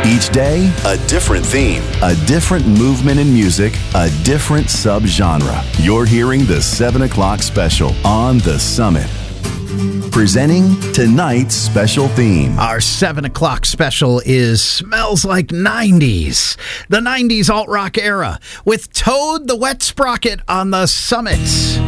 Each day, a different theme, a different movement in music, a different subgenre. You're hearing the 7 o'clock special on The Summit. Presenting tonight's special theme. Our 7 o'clock special is Smells Like 90s. The 90s alt-rock era with Toad the Wet Sprocket on The Summit.